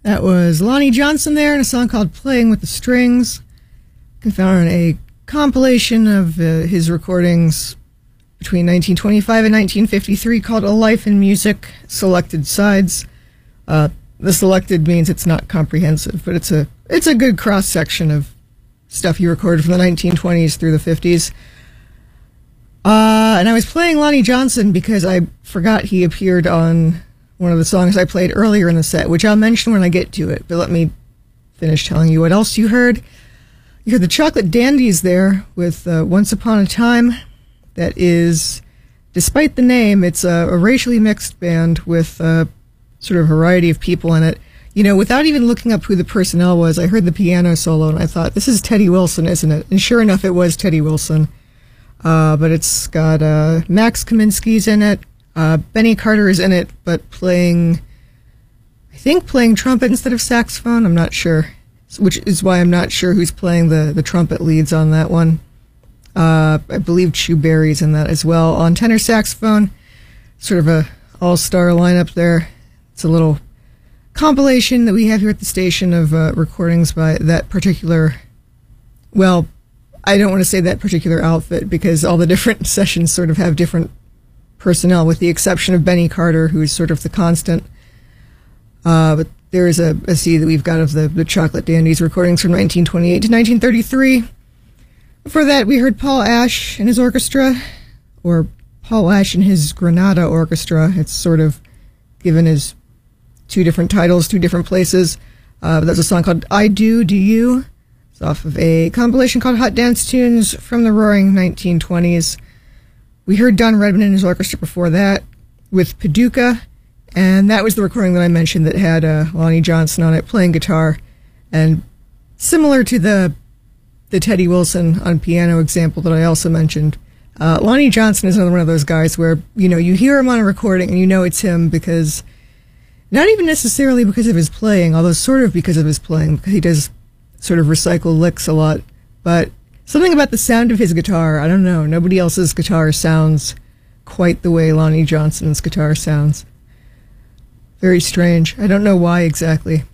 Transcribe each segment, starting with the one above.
That was Lonnie Johnson there in a song called Playing with the Strings. You can find a compilation of his recordings between 1925 and 1953 called A Life in Music, Selected Sides. The selected means it's not comprehensive, but it's a good cross-section of stuff he recorded from the 1920s through the 50s. And I was playing Lonnie Johnson because I forgot he appeared on one of the songs I played earlier in the set, which I'll mention when I get to it, but let me finish telling you what else you heard. You heard the Chocolate Dandies there with Once Upon a Time. That is, despite the name, it's a racially mixed band with sort of a variety of people in it. You know, without even looking up who the personnel was, I heard the piano solo and I thought, this is Teddy Wilson, isn't it? And sure enough, it was Teddy Wilson. But it's got Max Kaminsky's in it. Benny Carter is in it, but playing trumpet instead of saxophone. I'm not sure, which is why I'm not sure who's playing the trumpet leads on that one. I believe Chu Berry's in that as well. On tenor saxophone, sort of a all-star lineup there. It's a little compilation that we have here at the station of recordings by that particular, well, I don't want to say that particular outfit because all the different sessions sort of have different personnel, with the exception of Benny Carter, who is sort of the constant. But there is a CD that we've got of the Chocolate Dandies recordings from 1928 to 1933. Before that, we heard Paul Ash and his orchestra, or Paul Ash and his Granada Orchestra. It's sort of given as two different titles, two different places. But that's a song called I Do, Do You. It's off of a compilation called Hot Dance Tunes from the Roaring 1920s. We heard Don Redman and his orchestra before that with Paducah, and that was the recording that I mentioned that had Lonnie Johnson on it playing guitar. And similar to the Teddy Wilson on piano example that I also mentioned, Lonnie Johnson is another one of those guys where, you know, you hear him on a recording and you know it's him because, not even necessarily because of his playing, although sort of because of his playing, because he does sort of recycle licks a lot, but something about the sound of his guitar, I don't know. Nobody else's guitar sounds quite the way Lonnie Johnson's guitar sounds. Very strange. I don't know why exactly.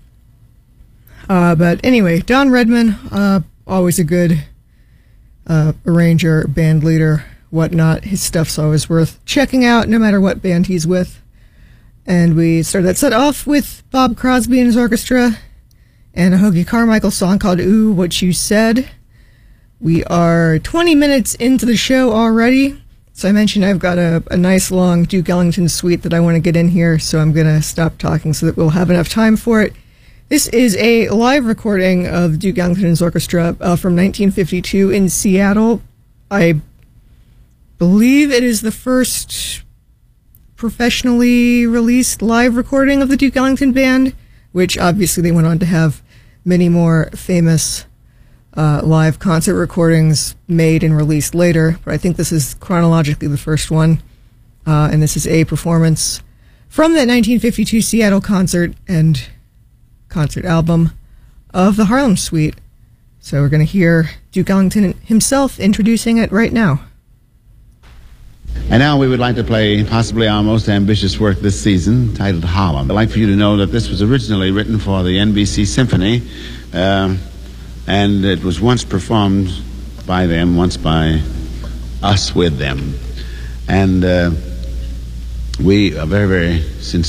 But anyway, Don Redman, always a good arranger, band leader, whatnot. His stuff's always worth checking out, no matter what band he's with. And we started that set off with Bob Crosby and his orchestra and a Hoagy Carmichael song called Ooh, What You Said. We are 20 minutes into the show already. So I mentioned I've got a nice long Duke Ellington suite that I want to get in here, so I'm going to stop talking so that we'll have enough time for it. This is a live recording of Duke Ellington's orchestra from 1952 in Seattle. I believe it is the first professionally released live recording of the Duke Ellington Band, which obviously they went on to have many more famous live concert recordings made and released later, but I think this is chronologically the first one, and this is a performance from that 1952 Seattle concert and concert album of the Harlem Suite. So we're going to hear Duke Ellington himself introducing it right now. And now we would like to play possibly our most ambitious work this season, titled Harlem. I'd like for you to know that this was originally written for the NBC Symphony, and it was once performed by them, once by us with them. And we are very, very sincere